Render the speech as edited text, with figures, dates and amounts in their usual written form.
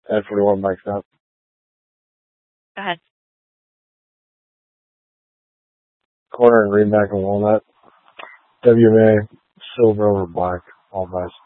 At 41 bikes up. Go ahead. Corner and greenback and walnut. WMA, silver over black, all best.